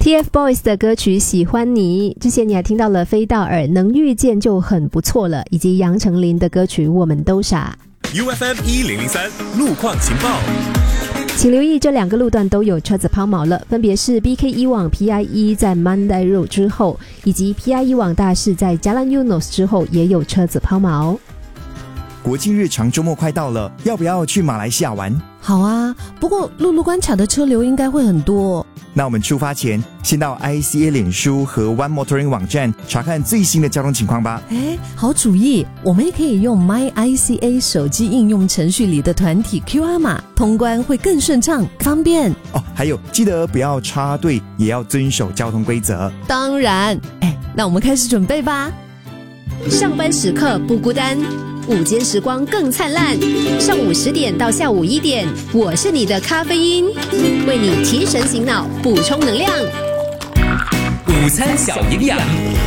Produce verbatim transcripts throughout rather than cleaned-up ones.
T F Boys 的歌曲《喜欢你》，之前你还听到了飞道尔能遇见就很不错了，以及杨丞琳的歌曲《我们都傻》。 U F M 一零零三路况情报， 请留意这两个路段都有车子抛锚了，分别是 B K 一 往 P I 一 在 Mandai Road 之后，以及 P I 一 往大士在 Jalan Eunos 之后也有车子抛锚。 国庆日长周末快到了，要不要去马来西亚玩？ 好啊，不过陆路关卡的车流应该会很多。 那我们出发前，先到 I C A 脸书和 One Motoring 网站查看最新的交通情况吧。 哎，好主意，我们也可以用 My I C A 手机应用程序里的团体 Q R 码，通关会更顺畅方便。 哦，还有记得不要插队，也要遵守交通规则。 当然，哎，那我们开始准备吧。 上班时刻不孤单，午间时光更灿烂。上午十点到下午一点，我是你的咖啡因，为你提神醒脑，补充能量。 午餐小营养。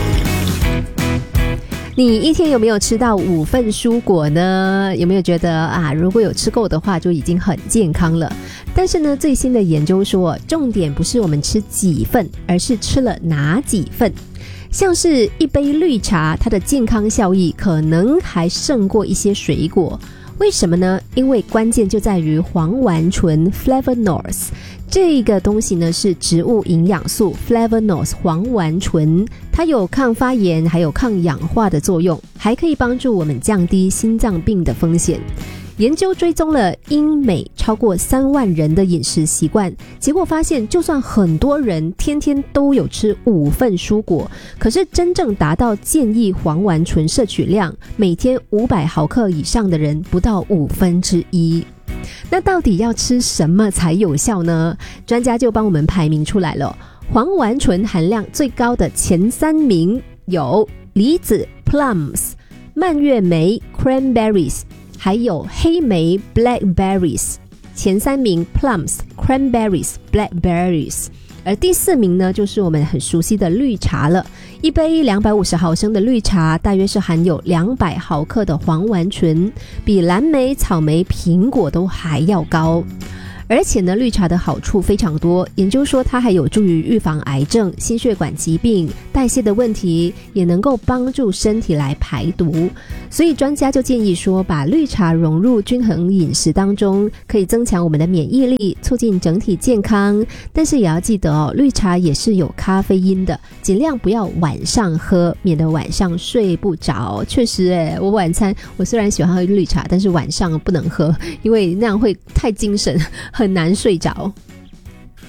你一天有没有吃到五份蔬果呢？有没有觉得啊，如果有吃够的话，就已经很健康了？但是呢，最新的研究说，重点不是我们吃几份，而是吃了哪几份。像是一杯绿茶，它的健康效益可能还胜过一些水果。为什么呢？因为关键就在于黄烷醇 flavonols， 这个东西呢是植物营养素 flavonols 黄烷醇，它有抗发炎还有抗氧化的作用，还可以帮助我们降低心脏病的风险。研究追踪了英美超过三万人的饮食习惯，结果发现就算很多人天天都有吃五份蔬果，可是真正达到建议黄烷醇摄取量每天五百毫克以上的人不到五分之一。那到底要吃什么才有效呢？专家就帮我们排名出来了，黄烷醇含量最高的前三名有梨子 plums、 蔓越莓 cranberries，还有黑莓 blackberries， 前三名 plums cranberries blackberries， 而第四名呢就是我们很熟悉的绿茶了。一杯两百五十毫升的绿茶大约是含有两百毫克的黄烷醇，比蓝莓、草莓、苹果都还要高。而且呢，绿茶的好处非常多，研究说它还有助于预防癌症、心血管疾病、代谢的问题，也能够帮助身体来排毒。所以专家就建议说，把绿茶融入均衡饮食当中，可以增强我们的免疫力，促进整体健康。但是也要记得哦，绿茶也是有咖啡因的，尽量不要晚上喝，免得晚上睡不着。确实诶，我晚餐我虽然喜欢喝绿茶，但是晚上不能喝，因为那样会太精神，很难睡着。